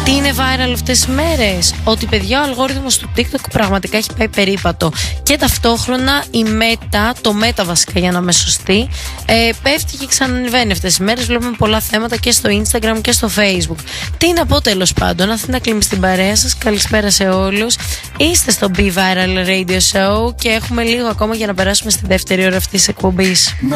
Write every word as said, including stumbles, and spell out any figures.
Τι είναι viral αυτές τις μέρες? Ότι παιδιά ο αλγόριθμος του TikTok πραγματικά έχει πάει περίπατο. Και ταυτόχρονα η Meta, το Meta βασικά για να είμαι σωστή, ε, πέφτει και ξανανεβαίνει αυτές τις μέρες. Βλέπουμε πολλά θέματα και στο Instagram και στο Facebook. Τι να πω τέλος πάντων, Αθήνα Κλίμη στην παρέα σας. Καλησπέρα σε όλους. Είστε στο Be Viral Radio Show και έχουμε λίγο ακόμα για να περάσουμε στη δεύτερη ώρα αυτής της εκπομπής.